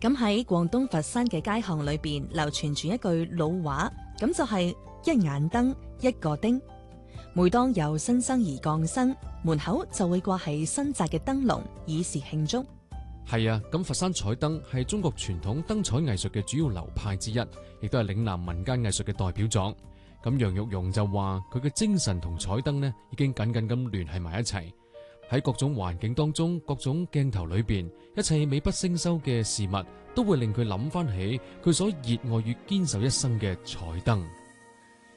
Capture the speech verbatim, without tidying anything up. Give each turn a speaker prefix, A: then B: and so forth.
A: 咁喺廣東佛山嘅街巷裏邊流傳住一句老話，咁就係一眼燈一個丁。每當有新生兒降生，門口就會掛起新紮嘅燈籠，以示慶祝。
B: 係啊，咁佛山彩燈係中國傳統燈彩藝術嘅主要流派之一，亦都係嶺南民間藝術嘅代表作。咁楊玉蓉就話佢嘅精神同彩燈呢已經緊緊咁聯繫埋一齊。喺各種環境當中，各種鏡頭裏邊，一切美不勝收嘅事物，都會令佢諗翻起佢所熱愛與堅守一生嘅彩燈。